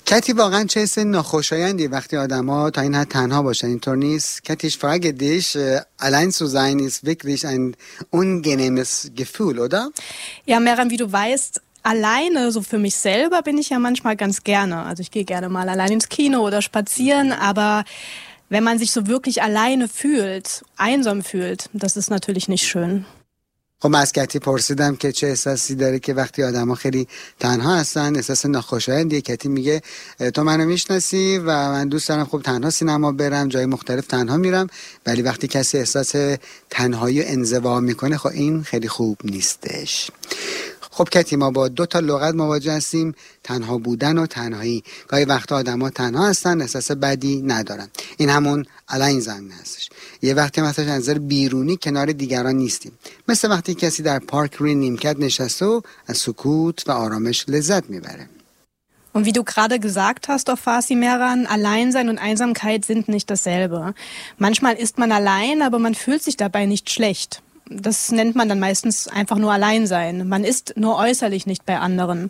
کتی واقعا چه حس ناخوشایندی وقتی آدما تا این حد تنها باشن، اینطور نیست؟ Kati, ich frage dich, allein zu sein ist wirklich ein unangenehmes Gefühl, oder? Ja, Meran, wie du weißt, alleine, so für mich selber, bin ich ja manchmal ganz gerne. Also ich gehe gerne mal allein ins Kino oder spazieren, aber wenn man sich so wirklich alleine fühlt, einsam fühlt, das ist natürlich nicht schön. خب من از کتی پرسیدم که چه احساسی داره که وقتی آدما خیلی تنها هستن، احساس ناخوشایندیه. کتی میگه تو منو میشناسی و من دوست دارم خب تنها سینما برم، جای مختلف تنها میرم، ولی وقتی کسی احساس تنهایی و انزوا میکنه خب این خیلی خوب نیستش. خب کتی، ما با 2 لغت مواجه هستیم، تنها بودن و تنهایی. گاهی وقتا آدما تنها هستن، احساس بدی ندارن. این همون allein sein هستش. یه وقتی مثلا از نظر بیرونی کنار دیگران نیستیم، مثل وقتی کسی در پارک روی نیمکت نشسته و از سکوت و آرامش لذت میبره. Und wie du gerade gesagt hast, auf Farsi Meran, Alleinsein und Einsamkeit sind nicht dasselbe. Manchmal ist man allein, aber man fühlt sich dabei nicht schlecht. Das nennt man dann meistens einfach nur Alleinsein. Man ist nur äußerlich nicht bei anderen.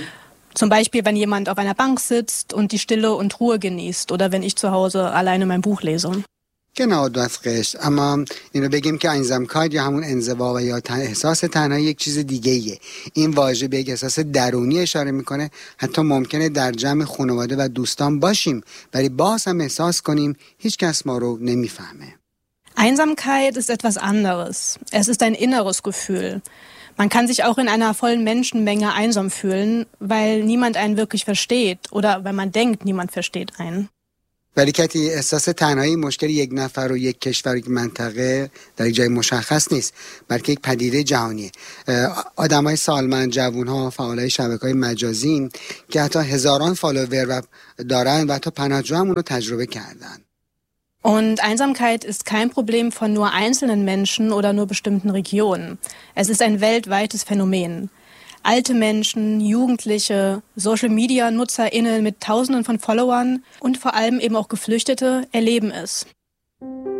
Zum Beispiel, wenn jemand auf einer Bank sitzt und die Stille und Ruhe genießt oder wenn ich zu Hause alleine mein Buch lese. genau, du hast recht. اما اینو بگیم که einsamkeit یا همون انزوا و یا احساس تنهایی یک چیز دیگه ایه. این واژه به یک احساس درونی اشاره میکنه. حتی ممکنه در جمع خانواده و دوستان باشیم ولی باز هم احساس کنیم هیچ کس ما رو نمیفهمه. Einsamkeit ist etwas anderes. Es ist ein inneres Gefühl. Man kann sich auch in einer vollen Menschenmenge einsam fühlen, weil niemand einen wirklich versteht oder weil man denkt, niemand versteht einen. ولی کتی، احساس تنهایی مشکل یک نفر و یک کشور، یک منطقه در یک جای مشخص نیست، بلکه یک پدیده جهانیه. آدمای سالمند، جوانها، فعالای شبکه‌های مجازی که حتی هزاران فالوور دارن و حتی پناهجو هم اون رو تجربه کردن. Und Einsamkeit ist kein Problem von nur einzelnen Menschen oder nur bestimmten Regionen. Es ist ein weltweites Phänomen. Alte Menschen, Jugendliche, Social-Media-NutzerInnen mit Tausenden von Followern und vor allem eben auch Geflüchtete erleben es.